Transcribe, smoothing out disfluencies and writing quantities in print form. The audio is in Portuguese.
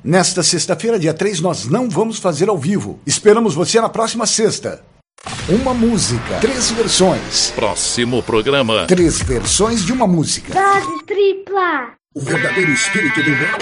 Nesta sexta-feira, dia 3, nós não vamos fazer ao vivo. Esperamos você na próxima sexta. Uma música, 3 versões. Próximo programa. 3 versões de uma música. Dose tripla. O verdadeiro espírito do